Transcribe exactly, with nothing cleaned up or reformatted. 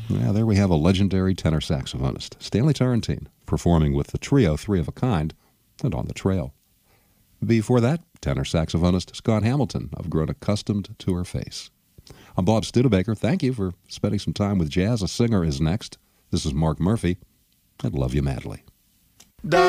Yeah, there we have a legendary tenor saxophonist, Stanley Turrentine, performing with the trio Three of a Kind and On the Trail. Before that, tenor saxophonist Scott Hamilton of Grown Accustomed to Her Face. I'm Bob Studebaker. Thank you for spending some time with jazz. A Singer is next. This is Mark Murphy. I love you madly.